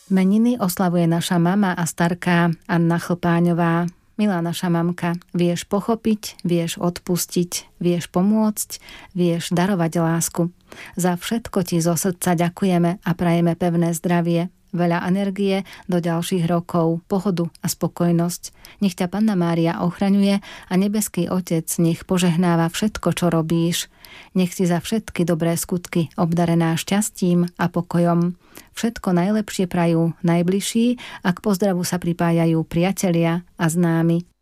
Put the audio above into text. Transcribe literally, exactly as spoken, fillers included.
Meniny oslavuje naša mama a starká Anna Chlpáňová. Milá naša mamka, vieš pochopiť, vieš odpustiť, vieš pomôcť, vieš darovať lásku. Za všetko ti zo srdca ďakujeme a prajeme pevné zdravie, veľa energie do ďalších rokov, pohodu a spokojnosť. Nech ťa Panna Mária ochraňuje a nebeský Otec nech požehnáva všetko, čo robíš. Nech si za všetky dobré skutky obdarená šťastím a pokojom. Všetko najlepšie prajú najbližší a k pozdravu sa pripájajú priatelia a známi.